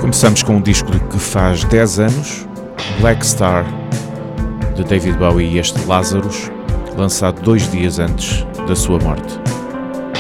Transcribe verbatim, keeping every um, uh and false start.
Começamos com um disco de que faz dez anos, Black Star, de David Bowie e este Lazarus, lançado dois dias antes da sua morte.